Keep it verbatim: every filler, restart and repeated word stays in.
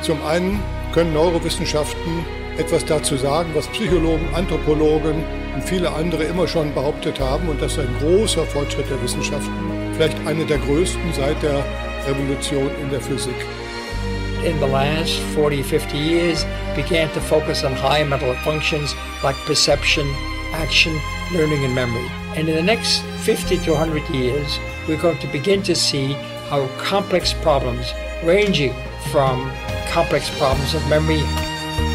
Zum einen können Neurowissenschaften etwas dazu sagen, was Psychologen, Anthropologen und viele andere immer schon behauptet haben. Und das ist ein großer Fortschritt der Wissenschaften, vielleicht einer der größten seit der Revolution in der Physik. In the last forty, fifty years, began to focus on high mental functions like perception, action, learning and memory. And in the next fifty to one hundred years, we're going to begin to see how complex problems, ranging from complex problems of memory,